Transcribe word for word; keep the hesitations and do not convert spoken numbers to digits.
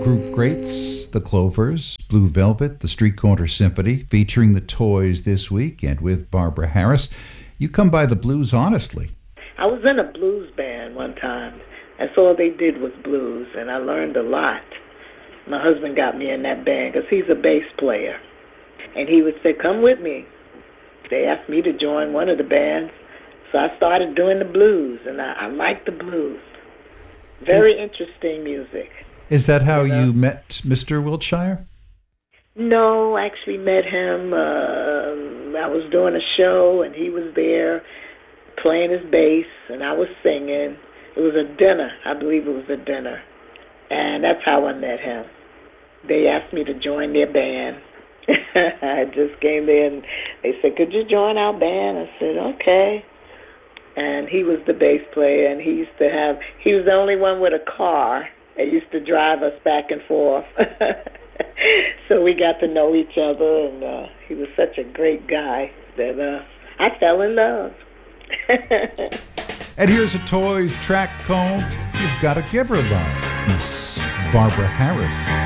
group greats, the Clovers, Blue Velvet, the Street Corner Symphony, featuring the Toys this week, and with Barbara Harris. You come by the blues honestly. I was in a blues band one time. That's all they did was blues, and I learned a lot. My husband got me in that band because he's a bass player. And he would say, come with me. They asked me to join one of the bands, so I started doing the blues, and I, I liked the blues. Very interesting music. Is that how you, know? you met Mister Wiltshire? No, I actually met him. Uh, I was doing a show, and he was there playing his bass, and I was singing. It was a dinner. I believe it was a dinner. And that's how I met him. They asked me to join their band. I just came there, and they said, could you join our band? I said, okay. And he was the bass player, and he used to have, he was the only one with a car that used to drive us back and forth. So we got to know each other, and uh, he was such a great guy that uh, I fell in love. And here's a Toys track called You've Gotta Give Her Love, Miss Barbara Harris.